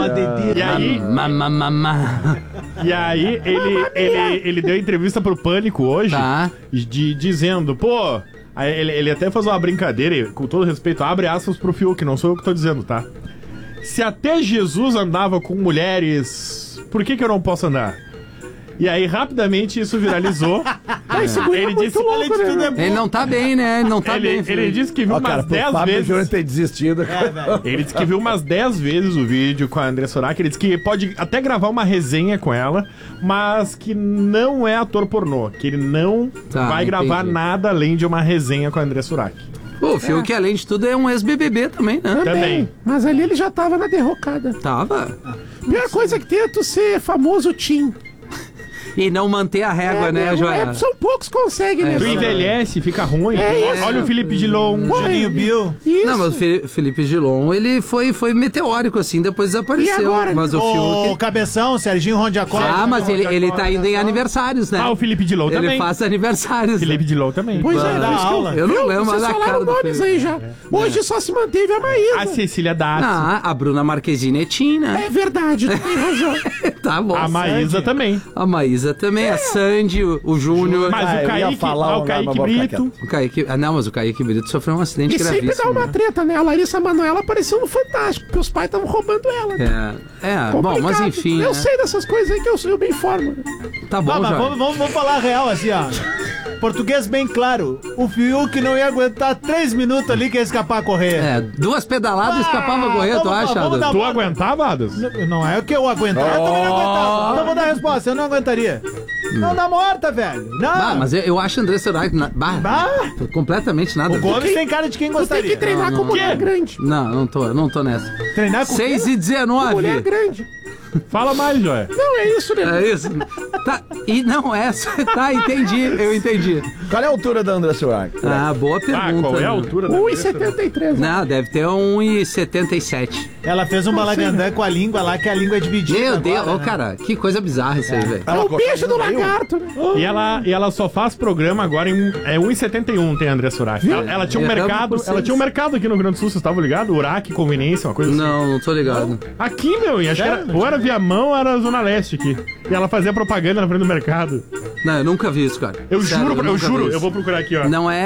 dedinho. E aí... E aí, ele deu entrevista pro Pânico hoje, dizendo, pô... Aí ele até faz uma brincadeira, e, com todo respeito, abre aspas pro Fiuk, não sou eu que tô dizendo, tá? Se até Jesus andava com mulheres, por que eu não posso andar? E aí, rapidamente, isso viralizou. Ele disse Ele não tá bem, né? Ele não tá bem. Ele disse que viu umas 10 vezes. Eu ter desistido. Ele disse que viu umas 10 vezes o vídeo com a Andressa Surak. Ele disse que pode até gravar uma resenha com ela, mas que não é ator pornô. Que ele não vai gravar nada além de uma resenha com a Andressa Surak. Pô, o Fiuk, além de tudo, é um ex-BBB também, né? Também. Mas ali ele já tava na derrocada. Tava. Pior coisa que tem é tu ser famoso teen. E não manter a régua, né, Joel? São poucos que conseguem, né? Tu envelhece, fica ruim. Olha o Felipe Dilon, Juninho Bill. Isso. Não, mas o Felipe Dilon, ele foi meteórico, assim, depois desapareceu. E agora? Mas o Fiuk... O Cabeção, Serginho Rondiacó. mas ele tá indo em aniversários, né? o Felipe Dilon também. Ele faz aniversários. Felipe Dilon também. Pois é, dá aula. Eu não lembro mais Vocês da cara falaram do nomes aí já. Hoje só se manteve a Maísa. A Cecília Darcy. A Bruna Marquezine é teen, né? É verdade, tu tem razão. Tá bom. A Maísa também. A Maísa também, a Sandy, o Júnior. Mas o Kaique Brito. O Kaique... mas o Kaique Brito sofreu um acidente E sempre gravíssimo. dá uma treta, né? A Larissa Manoela apareceu no Fantástico, porque os pais estavam roubando ela. Bom, mas enfim. Eu sei dessas coisas aí que eu bem informo. Tá bom, mas Joel. vamos falar a real, assim, ó. Português bem claro. O Fiuk não ia aguentar 3 minutos ali que ia escapar a correr. 2 pedaladas e escapava a correr, tu acha? Tu aguentava, Adas? Não é o que eu aguentava, eu também não aguentava. Então vou dar a resposta, eu não aguentaria. Não dá morta, velho. Não. Mas eu acho André Surak completamente nada. O Gomes tem cara de quem Tu tem gostaria. que treinar com mulher grande. Não tô nessa. Treinar com 6h19. Mulher grande. Fala mais, Joé. Não, é isso, né? É isso. Tá, e não é. Tá, entendi. Eu entendi. Qual é a altura da Andressa Surak? Boa pergunta. Qual é a altura da 1,73. Não, deve ter 1,77. Ela fez um balagandã com a língua lá, que a língua é dividida. Meu Deus, agora, né? cara, que coisa bizarra isso aí, velho. É o peixe do lagarto, né? E ela só faz programa agora em 1,71 tem a Andressa Surak. Ela tinha um mercado, aqui no Rio Grande do Sul, vocês estavam ligados? Uraque, Conveniência, uma coisa assim. Não tô ligado. Aqui, meu, e acho que era, ou era Viamão ou era Zona Leste aqui. E ela fazia propaganda na frente do mercado. Não, eu nunca vi isso, cara. Eu Sério, juro, eu vou procurar aqui, ó. Não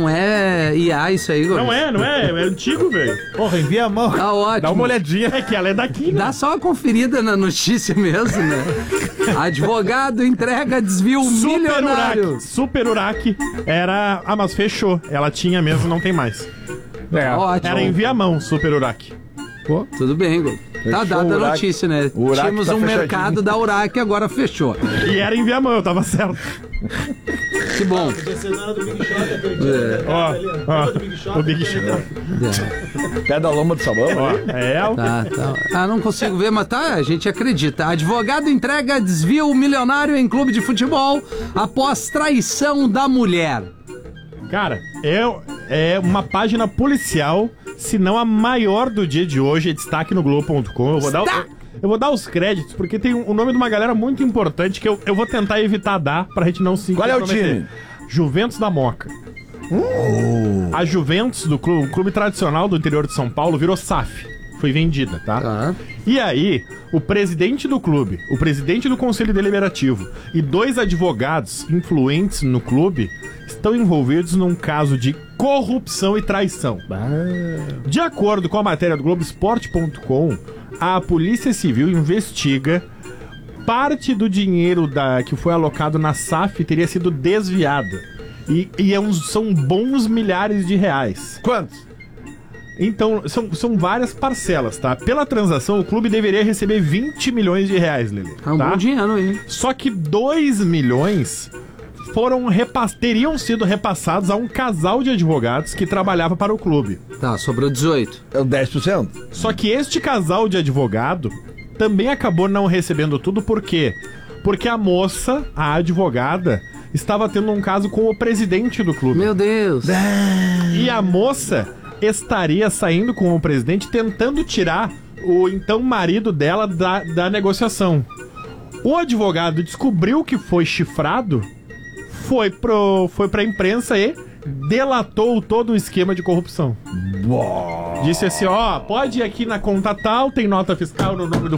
é IA isso aí, Gomes. Não é antigo, velho. Porra, envia a mão. Tá ótimo. Dá uma olhadinha. É que ela é daqui, né? Dá só uma conferida na notícia mesmo, né? Advogado entrega desvio milionário. Super Uraque era... mas fechou. Ela tinha mesmo, não tem mais. Ótimo. Era em Viamão, Super Uraque. Pô, tudo bem, Gomes. Tá dada a notícia, né? Tínhamos um mercado da Uraque, agora fechou. E era em Viamão, eu tava certo. Que bom. O Big Shot. Pé da loma do sabão? Tá. Não consigo ver, mas tá, a gente acredita. Advogado entrega desvio milionário em clube de futebol após traição da mulher. Cara, é uma página policial, se não a maior do dia de hoje, é destaque no Globo.com. Eu vou dar os créditos, porque tem o nome de uma galera muito importante que eu vou tentar evitar dar pra gente não se Qual é o time? Juventus da Moca. A Juventus, do clube tradicional do interior de São Paulo, virou SAF. Foi vendida, tá? E aí, o presidente do clube, o presidente do Conselho Deliberativo e 2 advogados influentes no clube estão envolvidos num caso de corrupção e traição. De acordo com a matéria do Globoesporte.com, a Polícia Civil investiga parte do dinheiro que foi alocado na SAF teria sido desviada. E são bons milhares de reais. Quantos? Então, são várias parcelas, tá? Pela transação, o clube deveria receber 20 milhões de reais, Lelê. É um bom dinheiro, hein? Só que 2 milhões teriam sido repassados a um casal de advogados que trabalhava para o clube. Tá, sobrou 18. É o 10%. Só que este casal de advogado também acabou não recebendo tudo, por quê? Porque a moça, a advogada, estava tendo um caso com o presidente do clube. Meu Deus! E a moça estaria saindo com o presidente tentando tirar o então marido dela da negociação. O advogado descobriu que foi chifrado, foi pra imprensa e delatou todo o esquema de corrupção. Disse assim, pode ir aqui na conta tal, tem nota fiscal no nome do